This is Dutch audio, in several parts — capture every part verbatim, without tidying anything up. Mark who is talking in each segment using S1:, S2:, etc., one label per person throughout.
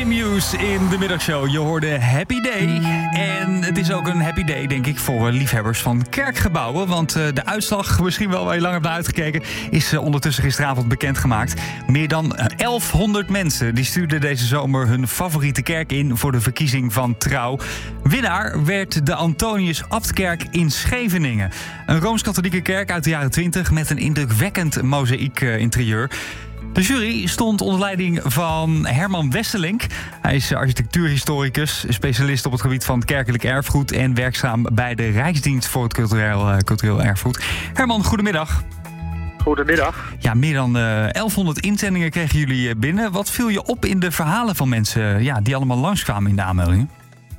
S1: Muse in de middagshow. Je hoorde Happy Day. En het is ook een happy day, denk ik, voor liefhebbers van kerkgebouwen. Want uh, de uitslag, misschien wel waar je lang hebt naar uitgekeken, is uh, ondertussen gisteravond bekendgemaakt. Meer dan uh, elfhonderd mensen die stuurden deze zomer hun favoriete kerk in voor de verkiezing van Trouw. Winnaar werd de Antonius Abtkerk in Scheveningen. Een Rooms-Katholieke kerk uit de jaren twintig met een indrukwekkend mozaïek uh, interieur. De jury stond onder leiding van Herman Wesselink. Hij is architectuurhistoricus, specialist op het gebied van kerkelijk erfgoed en werkzaam bij de Rijksdienst voor het cultureel, uh, cultureel erfgoed. Herman, goedemiddag.
S2: Goedemiddag.
S1: Ja, meer dan uh, elfhonderd inzendingen kregen jullie binnen. Wat viel je op in de verhalen van mensen ja, die allemaal langskwamen in de aanmeldingen?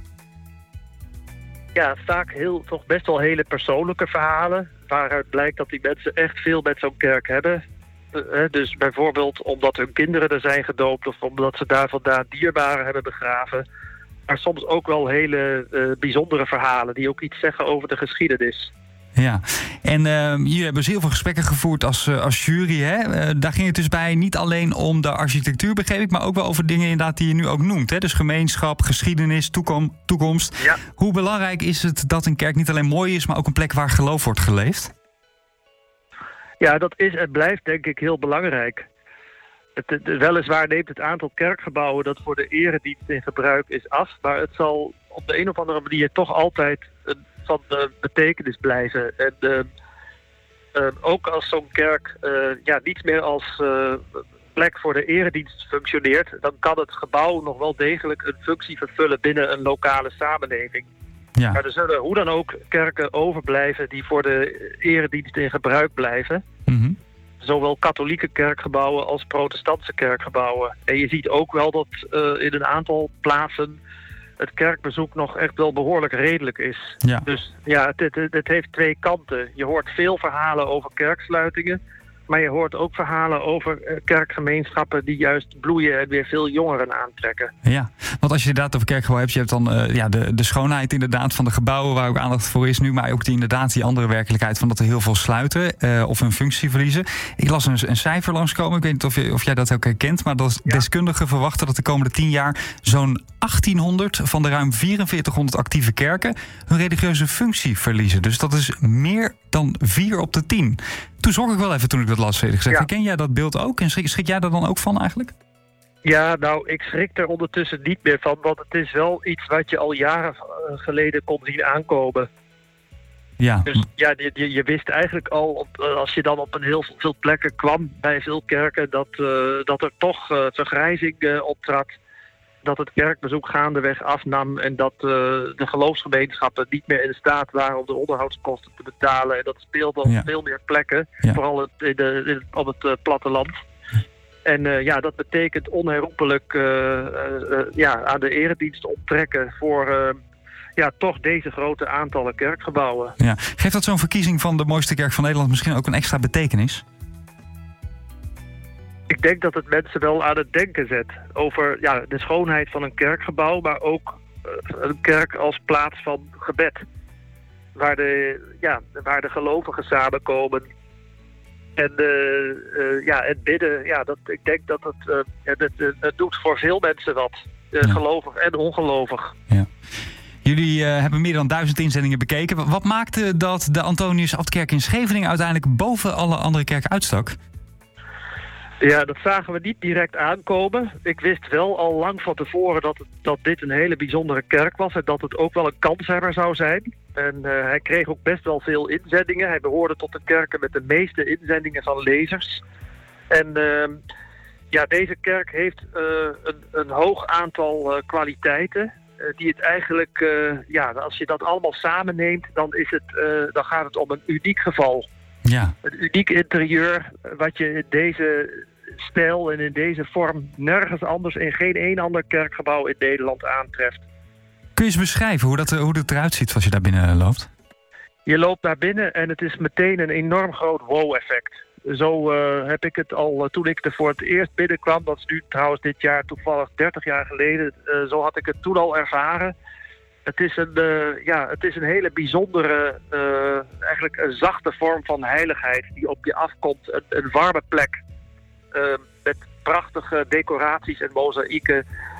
S2: Ja, vaak heel, toch best wel hele persoonlijke verhalen, waaruit blijkt dat die mensen echt veel met zo'n kerk hebben. Uh, dus bijvoorbeeld omdat hun kinderen er zijn gedoopt of omdat ze daar vandaan dierbaren hebben begraven. Maar soms ook wel hele uh, bijzondere verhalen die ook iets zeggen over de geschiedenis.
S1: Ja, en uh, jullie hebben dus heel veel gesprekken gevoerd als, uh, als jury. Hè? Uh, daar ging het dus bij niet alleen om de architectuur, begreep ik, maar ook wel over dingen inderdaad die je nu ook noemt. Hè? Dus gemeenschap, geschiedenis, toekom- toekomst.
S2: Ja.
S1: Hoe belangrijk is het dat een kerk niet alleen mooi is, maar ook een plek waar geloof wordt geleefd?
S2: Ja, dat is en blijft denk ik heel belangrijk. Het, het, weliswaar neemt het aantal kerkgebouwen dat voor de eredienst in gebruik is af, maar het zal op de een of andere manier toch altijd een, van de betekenis blijven. En uh, uh, ook als zo'n kerk uh, ja, niet meer als uh, plek voor de eredienst functioneert, dan kan het gebouw nog wel degelijk een functie vervullen binnen een lokale samenleving.
S1: Ja.
S2: Maar er zullen hoe dan ook kerken overblijven die voor de eredienst in gebruik blijven.
S1: Mm-hmm.
S2: Zowel katholieke kerkgebouwen als protestantse kerkgebouwen. En je ziet ook wel dat uh, in een aantal plaatsen het kerkbezoek nog echt wel behoorlijk redelijk is.
S1: Ja.
S2: Dus ja, het, het, het heeft twee kanten. Je hoort veel verhalen over kerksluitingen, maar je hoort ook verhalen over kerkgemeenschappen die juist bloeien en weer veel jongeren aantrekken.
S1: Ja, want als je inderdaad over kerkgebouwen hebt, je hebt dan uh, ja, de, de schoonheid inderdaad van de gebouwen waar ook aandacht voor is nu, maar ook die, inderdaad die andere werkelijkheid van dat er heel veel sluiten uh, of hun functie verliezen. Ik las een, een cijfer langskomen, ik weet niet of, je, of jij dat ook herkent, maar dat
S2: Ja.
S1: deskundigen verwachten dat de komende tien jaar zo'n achttienhonderd van de ruim vierenveertighonderd actieve kerken hun religieuze functie verliezen. Dus dat is meer dan vier op de tien. Toen schrok ik wel even toen ik dat las, eerlijk gezegd.
S2: Ja.
S1: Herken jij dat beeld ook? En schrik, schrik jij daar dan ook van eigenlijk?
S2: Ja, nou, ik schrik er ondertussen niet meer van, want het is wel iets wat je al jaren geleden kon zien aankomen.
S1: Ja.
S2: Dus ja, je, je, je wist eigenlijk al, op, als je dan op een heel veel plekken kwam bij veel kerken, dat, uh, dat er toch uh, vergrijzing uh, optrad. Dat het kerkbezoek gaandeweg afnam en dat uh, de geloofsgemeenschappen niet meer in staat waren om de onderhoudskosten te betalen. En dat speelt op
S1: Ja.
S2: veel meer plekken,
S1: Ja.
S2: vooral het, in de, in, op het uh, platteland. En uh, ja, dat betekent onherroepelijk uh, uh, uh, ja, aan de eredienst onttrekken voor uh, ja, toch deze grote aantallen kerkgebouwen.
S1: Ja. Geeft dat zo'n verkiezing van de mooiste kerk van Nederland misschien ook een extra betekenis?
S2: Ik denk dat het mensen wel aan het denken zet over ja, de schoonheid van een kerkgebouw, maar ook uh, een kerk als plaats van gebed. Waar de, ja, waar de gelovigen samenkomen. En uh, uh, ja, het bidden, ja, dat, ik denk dat het, uh, het, het, het doet voor veel mensen wat. Uh,
S1: Ja.
S2: Gelovig en ongelovig.
S1: Ja. Jullie uh, hebben meer dan duizend inzendingen bekeken. Wat maakte dat de Antonius Abtkerk in Scheveningen uiteindelijk boven alle andere kerken uitstak?
S2: Ja, dat zagen we niet direct aankomen. Ik wist wel al lang van tevoren dat, het, dat dit een hele bijzondere kerk was en dat het ook wel een kanshebber zou zijn. En uh, hij kreeg ook best wel veel inzendingen. Hij behoorde tot de kerken met de meeste inzendingen van lezers. En uh, ja, deze kerk heeft uh, een, een hoog aantal uh, kwaliteiten. Uh, die het eigenlijk, uh, ja, als je dat allemaal samenneemt, dan, is het, uh, dan gaat het om een uniek geval.
S1: Ja.
S2: Een uniek interieur wat je in deze stijl en in deze vorm nergens anders in geen één ander kerkgebouw in Nederland aantreft.
S1: Kun je eens beschrijven hoe dat, hoe dat eruit ziet als je daar binnen loopt?
S2: Je loopt naar binnen en het is meteen een enorm groot wow-effect. Zo uh, heb ik het al uh, toen ik er voor het eerst binnenkwam. Dat is nu trouwens dit jaar toevallig dertig jaar geleden. Uh, zo had ik het toen al ervaren. Het is een, uh, ja, het is een hele bijzondere, uh, eigenlijk een zachte vorm van heiligheid die op je afkomt. Een, een warme plek uh, met prachtige decoraties en mozaïeken.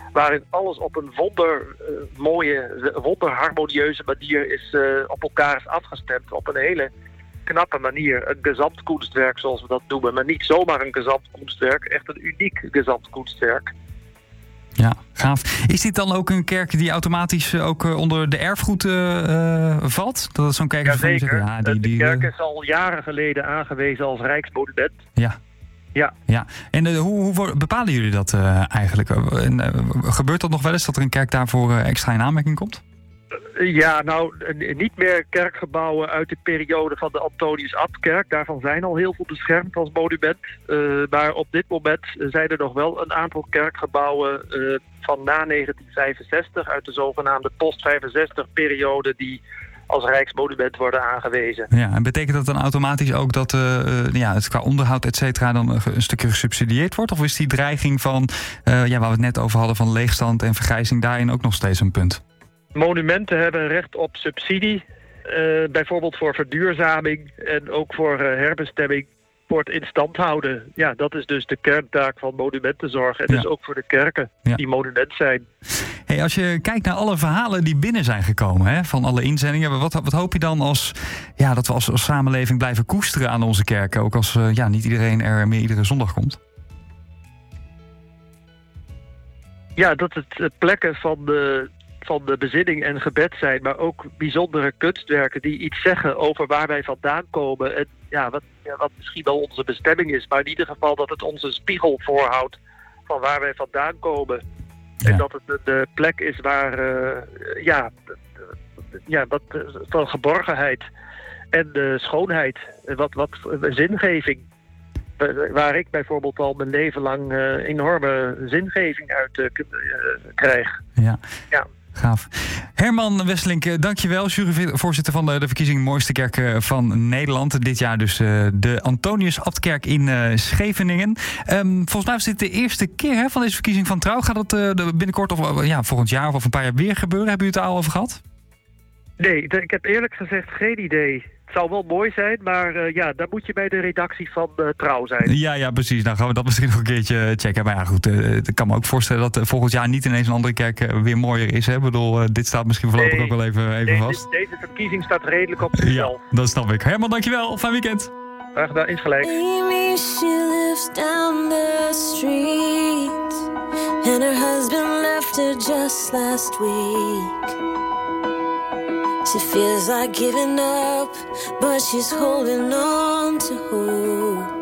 S2: waarin alles op een wonder uh, mooie, wonderharmonieuze manier is uh, op elkaar is afgestemd. Op een hele knappe manier. Een gezamtkunstwerk zoals we dat noemen. Maar niet zomaar een gezamtkunstwerk. Echt een uniek gezamtkunstwerk.
S1: Ja, gaaf. Is dit dan ook een kerk die automatisch ook uh, onder de erfgoed uh, uh, valt? Dat is zo'n kerk
S2: waarvan je
S1: zegt, ja, die,
S2: de
S1: die,
S2: kerk
S1: uh...
S2: is al jaren geleden aangewezen als rijksmonument.
S1: Ja.
S2: Ja.
S1: ja. En uh, hoe, hoe bepalen jullie dat uh, eigenlijk? En, uh, gebeurt dat nog wel eens dat er een kerk daarvoor uh, extra in aanmerking komt?
S2: Ja, nou, niet meer kerkgebouwen uit de periode van de Antonius Abtkerk. Daarvan zijn al heel veel beschermd als monument. Uh, maar op dit moment zijn er nog wel een aantal kerkgebouwen uh, van na negentien vijfenzestig... uit de zogenaamde post vijfenzestig-periode die als rijksmonument worden aangewezen.
S1: Ja, en betekent dat dan automatisch ook dat uh, ja, het qua onderhoud et cetera dan een stukje gesubsidieerd wordt? Of is die dreiging van, uh, ja, waar we het net over hadden, van leegstand en vergrijzing daarin ook nog steeds een punt?
S2: Monumenten hebben recht op subsidie, uh, bijvoorbeeld voor verduurzaming en ook voor uh, herbestemming, voor het in stand houden. Ja, dat is dus de kerntaak van monumentenzorg en ja. dus ook voor de kerken ja. die monument zijn.
S1: Hey, als je kijkt naar alle verhalen die binnen zijn gekomen, hè, van alle inzendingen, wat, wat hoop je dan als, ja, dat we als, als samenleving blijven koesteren aan onze kerken, ook als uh, ja, niet iedereen er meer iedere zondag komt?
S2: Ja, dat het plekken van de van de bezinning en gebed zijn, maar ook bijzondere kunstwerken die iets zeggen over waar wij vandaan komen en ja, wat, ja, wat misschien wel onze bestemming is, maar in ieder geval dat het ons een spiegel voorhoudt van waar wij vandaan komen. Ja. En dat het de, de plek is waar, uh, ja, ja wat, van geborgenheid en de schoonheid, wat, wat zingeving. Waar ik bijvoorbeeld al mijn leven lang uh, enorme zingeving uit uh, uh, krijg.
S1: Ja.
S2: ja.
S1: Gaaf. Herman Wesselink, dankjewel. Juryvoorzitter van de, de verkiezing Mooiste Kerk van Nederland. Dit jaar dus uh, de Antonius Abtkerk in uh, Scheveningen. Um, volgens mij was dit de eerste keer hè, van deze verkiezing van Trouw. Gaat dat uh, binnenkort of uh, ja, volgend jaar of over een paar jaar weer gebeuren? Hebben jullie het er al over gehad?
S2: Nee, ik heb eerlijk gezegd geen idee. Het zou wel mooi zijn, maar uh, ja, daar moet je bij de redactie van uh, Trouw zijn.
S1: Ja, ja, precies. Nou gaan we dat misschien nog een keertje checken. Maar ja, goed, uh, ik kan me ook voorstellen dat uh, volgend jaar niet ineens een andere kerk uh, weer mooier is. Hè? Ik bedoel, uh, dit staat misschien voorlopig
S2: nee,
S1: ook wel even, even
S2: nee,
S1: vast.
S2: Deze verkiezing staat redelijk op zichzelf.
S1: Ja, dat snap ik. Herman, dankjewel. Fijn weekend.
S2: Graag gedaan, insgelijks.
S3: Amy, she lives down the street and her husband left her just last week. She feels like giving up, but she's holding on to hope.